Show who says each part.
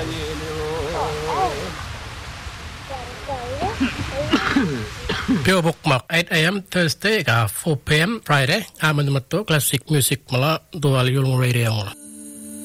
Speaker 1: Pio Bookmark 8 a.m. Thursday 4 p.m. Friday อามันมาตัว Classic Music มาละ Dual Yung Radio มาละ